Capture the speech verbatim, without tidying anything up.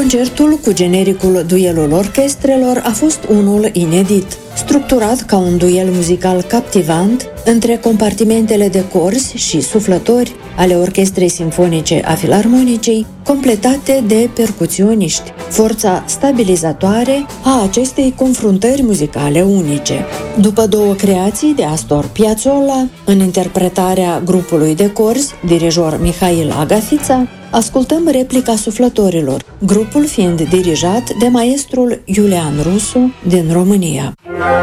Concertul cu genericul Duelul Orchestrelor a fost unul inedit, structurat ca un duel muzical captivant între compartimentele de corzi și suflători ale Orchestrei Simfonice a Filarmonicei, completate de percuționiști, forța stabilizatoare a acestei confruntări muzicale unice. După două creații de Astor Piazzolla, în interpretarea grupului de corzi, dirijor Mihail Agafița, ascultăm replica suflătorilor, grupul fiind dirijat de maestrul Iulian Rusu din România.